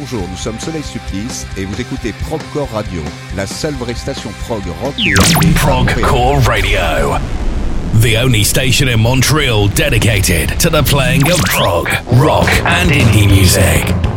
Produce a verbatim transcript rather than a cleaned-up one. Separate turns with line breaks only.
Bonjour, nous sommes Soleil Supplice et vous écoutez Progcore Radio, la seule vraie station prog rock et indé.
Progcore Radio, the only station in Montreal dedicated to the playing of prog, rock and indie music.